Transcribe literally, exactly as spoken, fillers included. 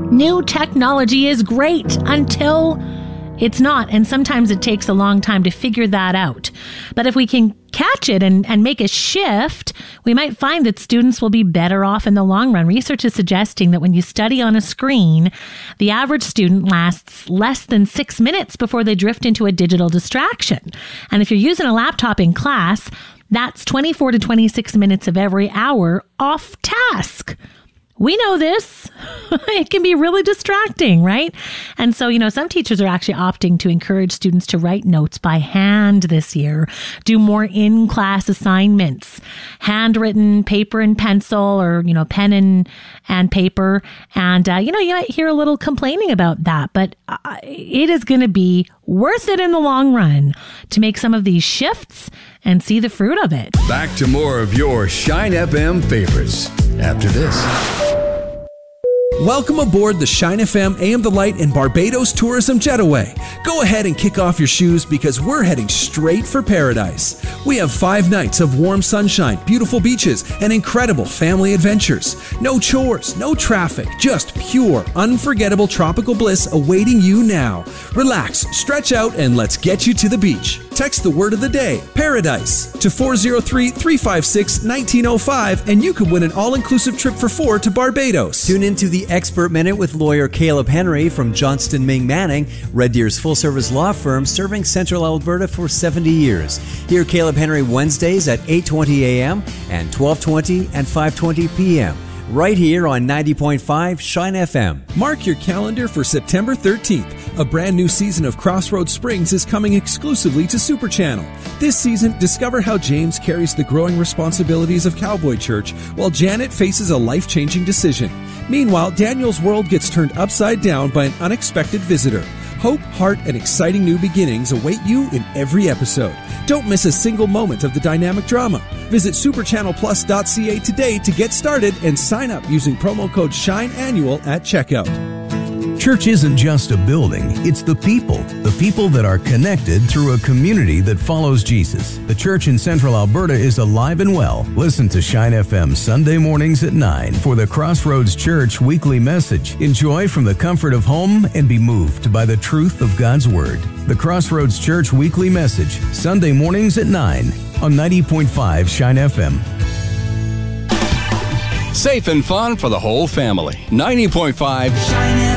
New technology is great until it's not, and sometimes it takes a long time to figure that out. But if we can catch it and, and make a shift, we might find that students will be better off in the long run. Research is suggesting that when you study on a screen, the average student lasts less than six minutes before they drift into a digital distraction. And if you're using a laptop in class, that's twenty-four to twenty-six minutes of every hour off task. We know this. It can be really distracting, right? And so, you know, some teachers are actually opting to encourage students to write notes by hand this year, do more in-class assignments, handwritten paper and pencil, or, you know, pen and, and paper. And, uh, you know, you might hear a little complaining about that, but uh, it is going to be worth it in the long run to make some of these shifts and see the fruit of it. Back to more of your Shine F M favorites after this. Welcome aboard the Shine F M A M The Light and Barbados Tourism Jetaway. Go ahead and kick off your shoes because we're heading straight for paradise. We have five nights of warm sunshine, beautiful beaches, and incredible family adventures. No chores, no traffic, just pure, unforgettable tropical bliss awaiting you now. Relax, stretch out, and let's get you to the beach. Text the word of the day, paradise, to four oh three, three five six, one nine oh five, and you could win an all-inclusive trip for four to Barbados. Tune into the Expert Minute with lawyer Caleb Henry from Johnston Ming Manning, Red Deer's full-service law firm serving Central Alberta for seventy years. Hear Caleb Henry Wednesdays at eight twenty a.m. and twelve twenty and five twenty p.m. right here on ninety point five Shine F M. Mark your calendar for September thirteenth. A brand new season of Crossroads Springs is coming exclusively to Super Channel. This season, discover how James carries the growing responsibilities of Cowboy Church while Janet faces a life-changing decision. Meanwhile, Daniel's world gets turned upside down by an unexpected visitor. Hope, heart, and exciting new beginnings await you in every episode. Don't miss a single moment of the dynamic drama. Visit super channel plus dot c a today to get started and sign up using promo code SHINEANNUAL at checkout. Church isn't just a building, it's the people. The people that are connected through a community that follows Jesus. The church in Central Alberta is alive and well. Listen to Shine F M Sunday mornings at nine for the Crossroads Church weekly message. Enjoy from the comfort of home and be moved by the truth of God's Word. The Crossroads Church weekly message, Sunday mornings at nine on ninety point five Shine F M. Safe and fun for the whole family. ninety point five Shine F M.